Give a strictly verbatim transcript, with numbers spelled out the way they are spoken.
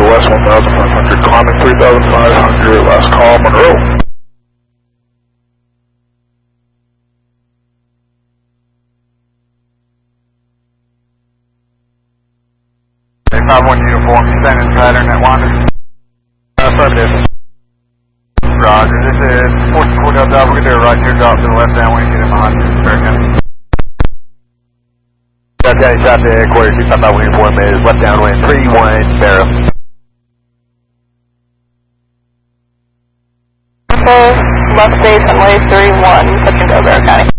West one thousand five hundred, climbing three thousand five hundred, last call, Monroe. five one uniform, you standing pattern at Wander? Affirmative. Roger, this is forty-four Delta Alpha, we're going to do a right here, drop to the left down, we get in behind you, Fair County. South County, South to headquarters, two five five uniform is left downwind, three one, Barrow. Left base runway three one, touching go Bear County.